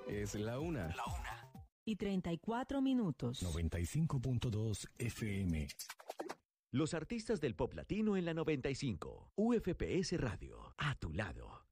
Es la 1. Y 34 minutos. 95.2 FM. Los artistas del pop latino en la 95. UFPS Radio. A tu lado.